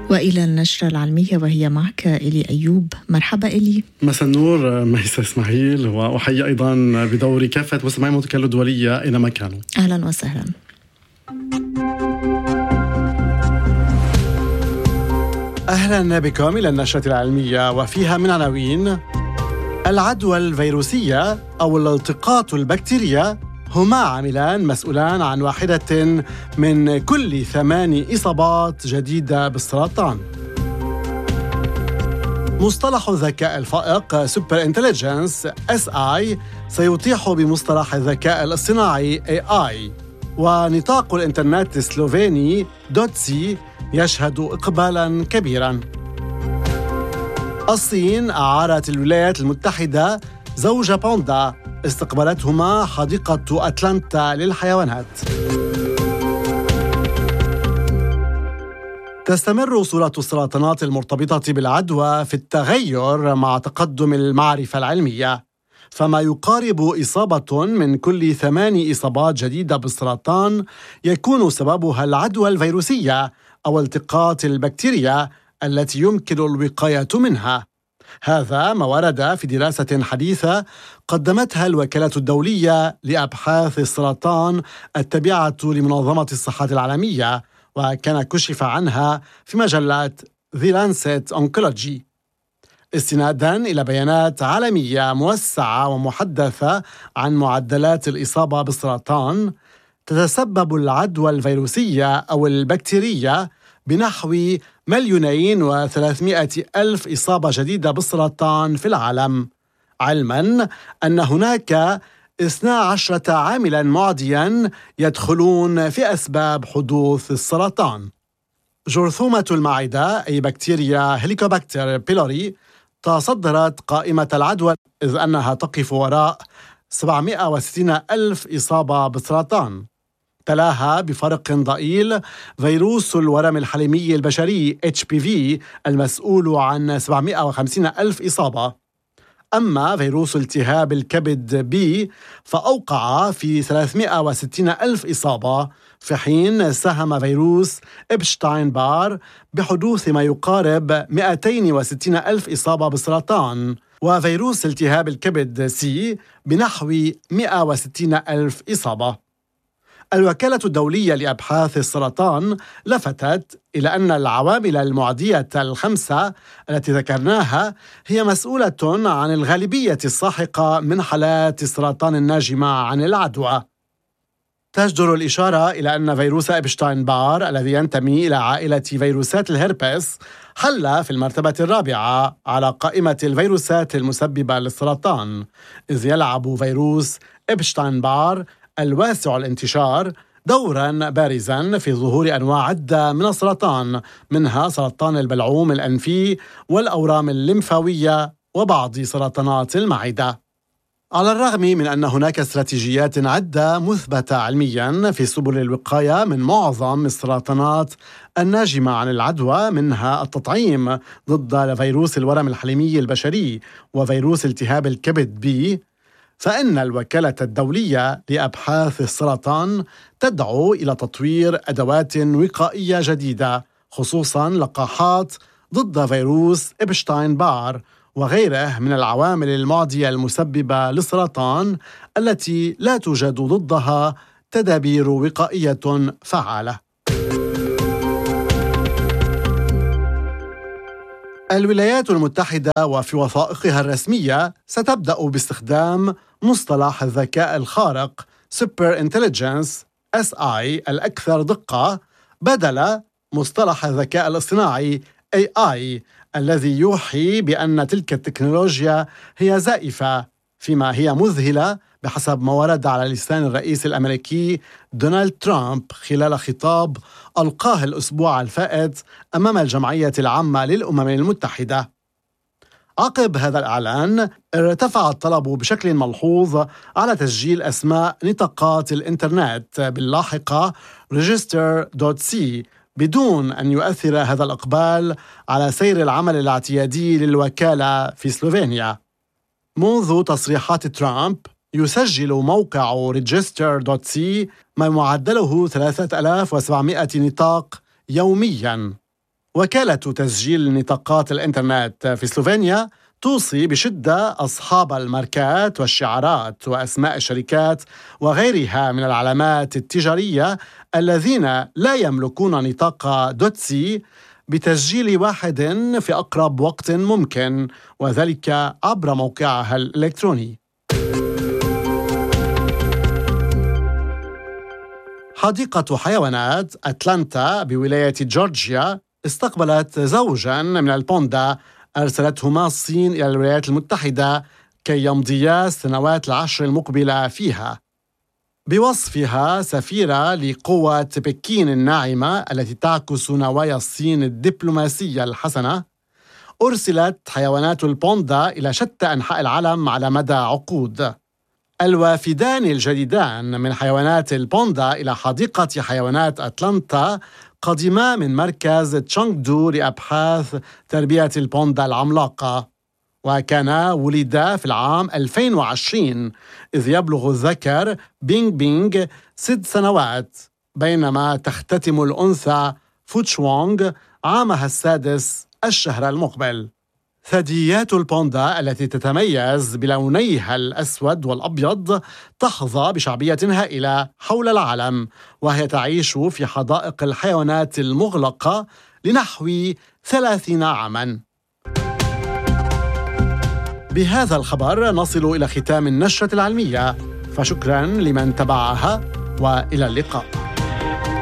وإلى النشرة العلمية وهي معك إلي أيوب. مرحبا إلي. مساء النور ميسة إسماعيل، وأحيي أيضا بدوري كافة مستمعي مونتي كارلو الدولية أينما كانوا. أهلا وسهلا. أهلا بكم إلى النشرة العلمية، وفيها من عناوين: العدوى الفيروسية أو الالتقاط البكتيرية هما عاملان مسؤولان عن واحدة من كل 8 إصابات جديدة بالسرطان. مصطلح الذكاء الفائق سوبر انتليجنس SI سيطيح بمصطلح الذكاء الاصطناعي AI. ونطاق الإنترنت السلوفيني .سي يشهد إقبالاً كبيراً. الصين أعارت الولايات المتحدة زوج باندا استقبلتهما حديقة أتلانتا للحيوانات. تستمر صورة السرطانات المرتبطة بالعدوى في التغير مع تقدم المعرفة العلمية، فما يقارب إصابة من كل 8 إصابات جديدة بالسرطان يكون سببها العدوى الفيروسية أو التقاط البكتيريا التي يمكن الوقاية منها. هذا ما ورد في دراسة حديثة قدمتها الوكالة الدولية لأبحاث السرطان التابعة لمنظمة الصحة العالمية، وكان كشف عنها في مجلة The Lancet Oncology. استناداً إلى بيانات عالمية موسعة ومحدثة عن معدلات الإصابة بالسرطان، تتسبب العدوى الفيروسية أو البكتيرية بنحو 2,300,000 إصابة جديدة بالسرطان في العالم، علماً أن هناك 12 عاملاً معدياً يدخلون في أسباب حدوث السرطان. جرثومة المعدة أي بكتيريا هيليكوباكتر بيلوري تصدرت قائمة العدوى، إذ أنها تقف وراء 760,000 إصابة بالسرطان. تلاها بفرق ضئيل فيروس الورم الحليمي البشري HPV المسؤول عن 750,000 إصابة. أما فيروس التهاب الكبد B فأوقع في 360,000 إصابة، في حين ساهم فيروس إبشتاين بار بحدوث ما يقارب 260,000 إصابة بالسرطان، وفيروس التهاب الكبد C بنحو 160,000 إصابة. الوكالة الدولية لأبحاث السرطان لفتت إلى أن العوامل المعدية الخمسة التي ذكرناها هي مسؤولة عن الغالبية الساحقة من حالات السرطان الناجمة عن العدوى. تجدر الإشارة إلى أن فيروس إبشتاين بار الذي ينتمي إلى عائلة فيروسات الهربس حل في المرتبة الرابعة على قائمة الفيروسات المسببة للسرطان، إذ يلعب فيروس إبشتاين بار الواسع الانتشار دوراً بارزاً في ظهور أنواع عدة من السرطان، منها سرطان البلعوم الأنفي والأورام الليمفاوية وبعض سرطانات المعدة. على الرغم من أن هناك استراتيجيات عدة مثبتة علمياً في سبل الوقاية من معظم السرطانات الناجمة عن العدوى، منها التطعيم ضد فيروس الورم الحليمي البشري وفيروس التهاب الكبد B، فإن الوكالة الدولية لأبحاث السرطان تدعو إلى تطوير أدوات وقائية جديدة، خصوصاً لقاحات ضد فيروس إبشتاين بار وغيره من العوامل المعدية المسببة للسرطان التي لا توجد ضدها تدابير وقائية فعالة. الولايات المتحدة وفي وثائقها الرسمية ستبدأ باستخدام مصطلح الذكاء الخارق Super Intelligence SI الأكثر دقة بدل مصطلح الذكاء الاصطناعي AI الذي يوحي بأن تلك التكنولوجيا هي زائفة، فيما هي مذهلة بحسب ما ورد على لسان الرئيس الأمريكي دونالد ترامب خلال خطاب ألقاه الأسبوع الفائت أمام الجمعية العامة للأمم المتحدة. عقب هذا الإعلان ارتفع الطلب بشكل ملحوظ على تسجيل أسماء نطاقات الإنترنت باللاحقة register.c بدون أن يؤثر هذا الإقبال على سير العمل الاعتيادي للوكالة في سلوفينيا. منذ تصريحات ترامب يسجل موقع register.c ما معدله 3700 نطاق يومياً. وكالة تسجيل نطاقات الإنترنت في سلوفينيا توصي بشدة أصحاب الماركات والشعارات وأسماء الشركات وغيرها من العلامات التجارية الذين لا يملكون نطاق دوتسي بتسجيل واحد في أقرب وقت ممكن، وذلك عبر موقعها الإلكتروني. حديقة حيوانات أتلانتا بولاية جورجيا استقبلت زوجاً من البوندا أرسلتهما الصين إلى الولايات المتحدة كي يمضيا السنوات العشر المقبلة فيها، بوصفها سفيرة لقوة بكين الناعمة التي تعكس نوايا الصين الدبلوماسية الحسنة. أرسلت حيوانات البوندا إلى شتى أنحاء العالم على مدى عقود. الوافدان الجديدان من حيوانات البوندا إلى حديقة حيوانات أتلانتا قدما من مركز تشانغدو لأبحاث تربية البوندا العملاقة، وكان ولد في العام 2020 إذ يبلغ الذكر بينغ بينغ 6 سنوات، بينما تختتم الأنثى فوتشوانغ عامها السادس الشهر المقبل. ثدييات البوندا التي تتميز بلونيها الأسود والأبيض تحظى بشعبية هائلة حول العالم، وهي تعيش في حدائق الحيوانات المغلقة لنحو 30 عاماً. بهذا الخبر نصل إلى ختام النشرة العلمية، فشكراً لمن تبعها وإلى اللقاء.